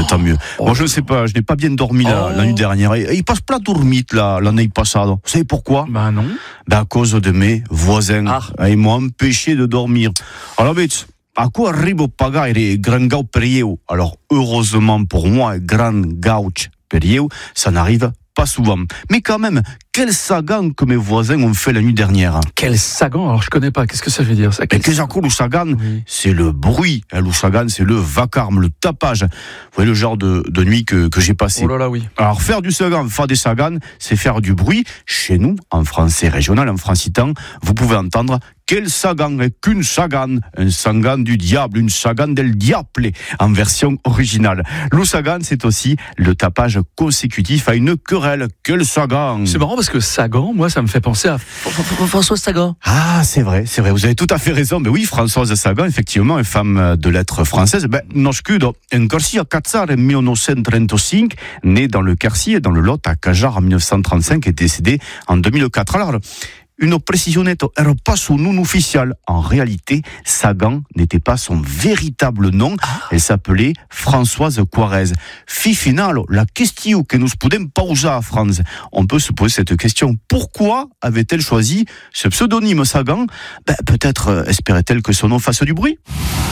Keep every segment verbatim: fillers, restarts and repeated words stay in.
tant mieux. Oh. Moi, je ne sais pas, je n'ai pas bien dormi Oh. la, la nuit dernière. Et, et il passe pas dormite, là, l'année passée. Vous savez pourquoi? Ben non. Ben, à cause de mes voisins. Ah. Ils m'ont empêché de dormir. Alors, vite, à quoi arrive au pagaille les grands gauch perieu? Alors, heureusement pour moi, grand gauch perieu, ça n'arrive pas souvent. Mais quand même, quel sagan que mes voisins ont fait la nuit dernière. Quel sagan? Alors je connais pas. Qu'est-ce que ça veut dire ça? Et que j'accorde le sagan, Oui. c'est le bruit. Le sagan, c'est le vacarme, le tapage. Vous voyez le genre de, de nuit que, que j'ai passé. Oh là là, oui. Alors, faire du sagan, faire des sagans, c'est faire du bruit. Chez nous, en français régional, en francitan, vous pouvez entendre quel sagan est qu'une sagan, un sagan du diable, une sagan del diable, en version originale. Le sagan, c'est aussi le tapage consécutif à une querelle. Quel sagan! C'est marrant parce que Sagan, moi, ça me fait penser à François Sagan. Ah, c'est vrai, c'est vrai, vous avez tout à fait raison. Mais oui, Françoise Sagan, effectivement, une femme de lettres française. Ben, nascuda en Quercy à Catzar en mille neuf cent trente-cinq, née dans le Quercy et dans le Lot à Cajar en mille neuf cent trente-cinq et décédée en deux mille quatre. Alors, une précisionnette, elle pas son nom officiel. En réalité, Sagan n'était pas son véritable nom. Elle s'appelait Françoise Quarez. Fi final, la question que nous pouvons poser à France. On peut se poser cette question. Pourquoi avait-elle choisi ce pseudonyme Sagan? Ben, peut-être euh, espérait-elle que son nom fasse du bruit.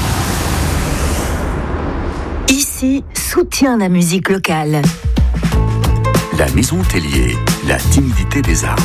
Ici, soutient la musique locale. La Maison Tellier, la timidité des arbres.